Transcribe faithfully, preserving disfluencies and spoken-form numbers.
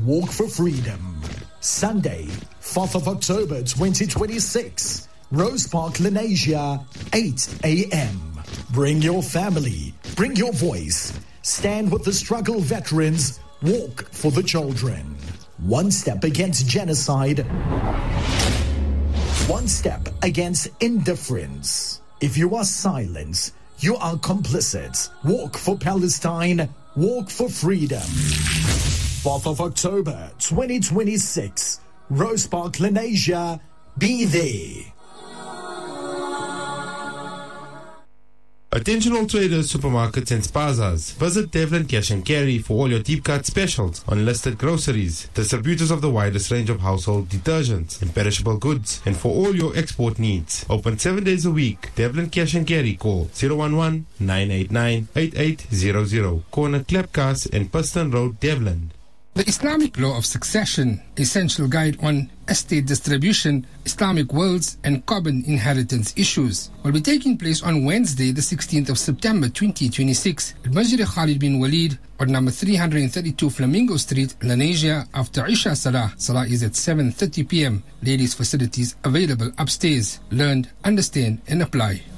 Walk for Freedom. Sunday, fourth of October twenty twenty-six. Rose Park, Lenasia, eight a.m. Bring your family. Bring your voice. Stand with the struggle veterans. Walk for the children. One step against genocide. One step against indifference. If you are silent, you are complicit. Walk for Palestine. Walk for freedom. fourth of October twenty twenty-six. Rose Park, Lenasia. Be there. Attention all traders, supermarkets and spazas. Visit Devlin Cash and Carry for all your deep cut specials on listed groceries, distributors of the widest range of household detergents and perishable goods, and for all your export needs. Open seven days a week. Devlin Cash and Carry. Call zero one one, nine eight nine, eight eight zero zero. Corner Klepkas and Preston Road, Devlin. The Islamic Law of Succession, Essential Guide on Estate Distribution, Islamic Wills and Carbon Inheritance Issues, will be taking place on Wednesday, the sixteenth of September twenty twenty-six at Masjid Khalid bin Walid on number three thirty-two Flamingo Street, Lenasia, after Isha Salah. Salah is at seven thirty p.m. Ladies' facilities available upstairs. Learn, understand and apply.